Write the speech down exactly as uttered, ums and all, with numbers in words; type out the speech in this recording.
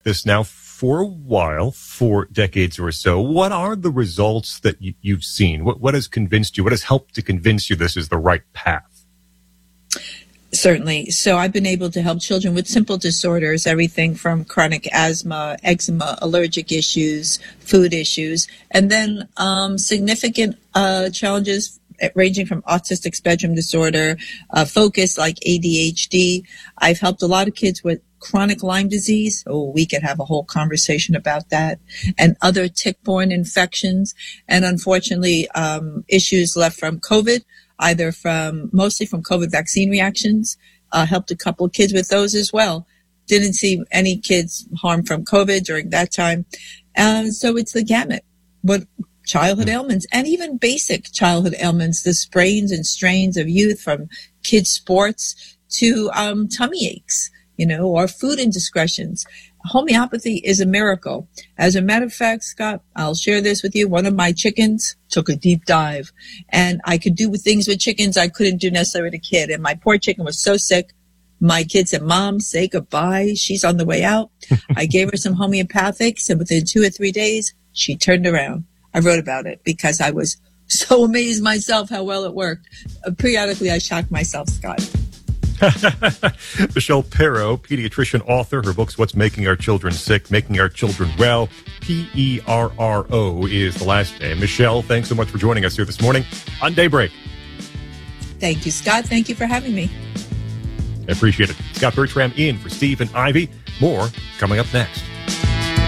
this now for a while, for decades or so. What are the results that y- you've seen? What, what has convinced you? What has helped to convince you this is the right path? Certainly. So I've been able to help children with simple disorders, everything from chronic asthma, eczema, allergic issues, food issues, and then um, significant uh, challenges ranging from autistic spectrum disorder, uh, focus like A D H D. I've helped a lot of kids with chronic Lyme disease. Oh, we could have a whole conversation about that, and other tick-borne infections, and unfortunately, um, issues left from COVID, either from, mostly from COVID vaccine reactions. Uh, helped a couple of kids with those as well. Didn't see any kids harmed from COVID during that time. And so it's the gamut. What childhood ailments, and even basic childhood ailments, the sprains and strains of youth, from kids' sports to um, tummy aches, you know, or food indiscretions. Homeopathy is a miracle. As a matter of fact, Scott, I'll share this with you. One of my chickens took a deep dive, and I could do things with chickens I couldn't do necessarily with a kid. And my poor chicken was so sick. My kid said, "Mom, say goodbye. She's on the way out." I gave her some homeopathics, and within two or three days, she turned around. I wrote about it because I was so amazed myself how well it worked. Uh, periodically, I shock myself, Scott. Michelle Perro, pediatrician, author. Her book's What's Making Our Children Sick, Making Our Children Well. P E R R O is the last name. Michelle, thanks so much for joining us here this morning on Daybreak. Thank you, Scott. Thank you for having me. I appreciate it. Scott Bertram in for Steve and Ivy. More coming up next.